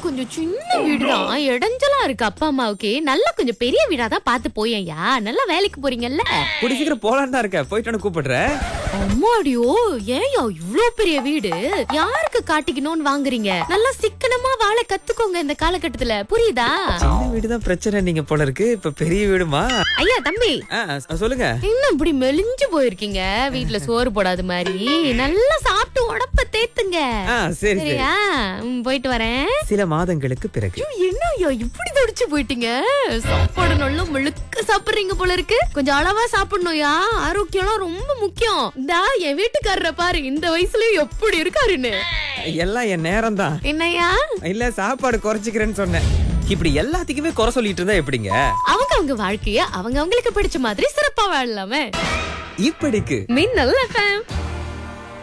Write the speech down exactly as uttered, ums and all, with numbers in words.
கொஞ்சம் சின்ன வீடுதான், இடைஞ்சலா இருக்கு. அப்பா அம்மாவுக்கு நல்லா கொஞ்சம் பெரிய வீடாதான் பார்த்து போயேன்யா. நல்லா வேலைக்கு போறீங்கல்ல. கூடி சீக்கிரம் போலான்னு தான் இருக்க, போயிட்டு கூப்பிடுறேன். அம்மாடியோ, ஏன்யா இவ்ளோ பெரிய வீடு? யாருக்கு காட்டிக்கணும்னு வாங்குறீங்க? நல்லா சிக்கனமா வாழ கத்துக்கோங்க இந்த காலகட்டத்துல, புரியுதா? சின்ன வீடுதான் பிரச்சனை நீங்க போல இருக்கு, இப்ப பெரிய வீடுமா? ஐயா தம்பி, சொல்லுங்க. இன்னும் இப்படி மெலிஞ்சு போயிருக்கீங்க, வீட்டுல சோறு போடாத மாதிரி. நல்லா சாப்பிட்டு உடம்ப தேத்துங்க. சரியா? போயிட்டு வரேன். சில மாதங்களுக்கு பிறகு. என்ன ஐயா இப்படி தடிச்சு போயிட்டீங்க? சாப்பாடு நல்லா முழுக்க சாப்பிடுறீங்க போல இருக்கு. கொஞ்சம் அளவா சாப்பிடணும்யா, ஆரோக்கியம் ரொம்ப முக்கியம். இந்தா என் வீட்டுக்காரரை பாரு, இந்த வயசுலயும் எப்படி இருக்காருன்னு. எல்லாம் என் நேரம் தான். என்னையா? இல்ல, சாப்பாடு குறைச்சிக்கிறேன்னு சொன்னேன். இப்படி எல்லாத்துக்குமே குறை சொல்லிட்டு இருந்தா எப்படிங்க? அவங்க அவங்க வாழ்க்கைய அவங்க அவங்களுக்கு பிடிச்ச மாதிரி சிறப்பா வாழலாமே. இப்படிக்கு மின்னல் எஃப்எம்.